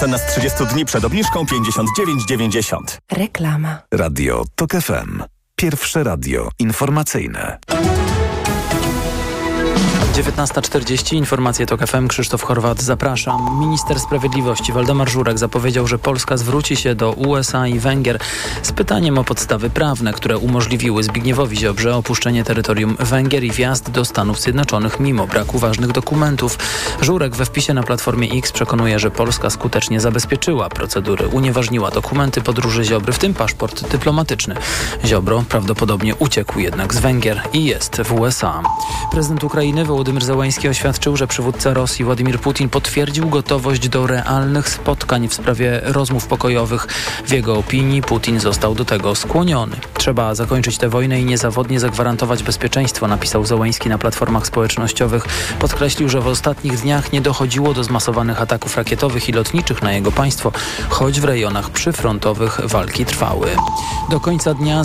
Teraz 30 dni przed obniżką 59,90. Reklama. Radio TOK FM. Pierwsze radio informacyjne. 19:40, informacje TOK FM, Krzysztof Horwat, zapraszam. Minister Sprawiedliwości Waldemar Żurek zapowiedział, że Polska zwróci się do USA i Węgier z pytaniem o podstawy prawne, które umożliwiły Zbigniewowi Ziobrze opuszczenie terytorium Węgier i wjazd do Stanów Zjednoczonych mimo braku ważnych dokumentów. Żurek we wpisie na Platformie X przekonuje, że Polska skutecznie zabezpieczyła procedury, unieważniła dokumenty podróży Ziobry, w tym paszport dyplomatyczny. Ziobro prawdopodobnie uciekł jednak z Węgier i jest w USA. Prezydent Ukrainy Wołodymyr Zełański oświadczył, że przywódca Rosji Władimir Putin potwierdził gotowość do realnych spotkań w sprawie rozmów pokojowych. W jego opinii Putin został do tego skłoniony. Trzeba zakończyć tę wojnę i niezawodnie zagwarantować bezpieczeństwo, napisał Zełański na platformach społecznościowych. Podkreślił, że w ostatnich dniach nie dochodziło do zmasowanych ataków rakietowych i lotniczych na jego państwo, choć w rejonach przyfrontowych walki trwały. Do końca dnia